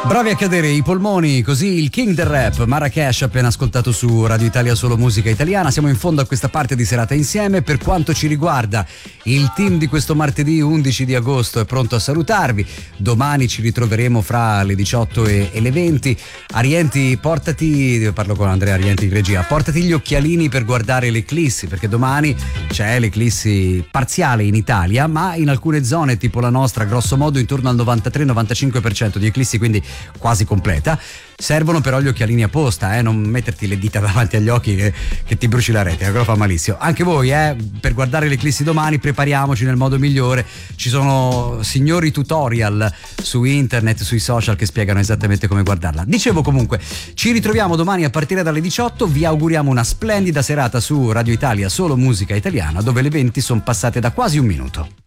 Bravi a cadere i polmoni, così il king del rap, Marracash, appena ascoltato su Radio Italia Solo Musica Italiana. Siamo in fondo a questa parte di serata insieme. Per quanto ci riguarda, il team di questo martedì 11 di agosto è pronto a salutarvi. Domani ci ritroveremo fra le 18 e le 20. Arienti, portati, parlo con Andrea Arienti in regia, portati gli occhialini per guardare l'eclissi, perché domani c'è l'eclissi parziale in Italia, ma in alcune zone, tipo la nostra, grosso modo intorno al 93-95% di eclissi, quindi quasi completa. Servono però gli occhialini apposta, non metterti le dita davanti agli occhi che ti bruci la retina, quello fa malissimo. Anche voi, per guardare l'eclissi domani, prepariamoci nel modo migliore. Ci sono signori tutorial su internet, sui social, che spiegano esattamente come guardarla. Dicevo, comunque, ci ritroviamo domani a partire dalle 18. Vi auguriamo una splendida serata su Radio Italia Solo Musica Italiana, dove le 20 sono passate da quasi un minuto.